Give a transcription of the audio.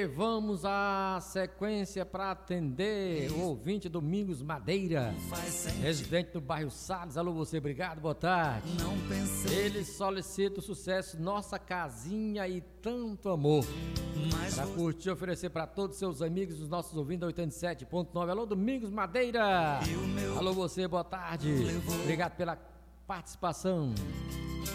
vamos à sequência para atender o ouvinte Domingos Madeira, residente do bairro Salles. Alô, você, obrigado, boa tarde. Ele solicita o sucesso Nossa Casinha e Tanto Amor. Para curtir e oferecer para todos os seus amigos, os nossos ouvintes da 87.9. Alô, Domingos Madeira. Alô, você, boa tarde. Obrigado pela participação.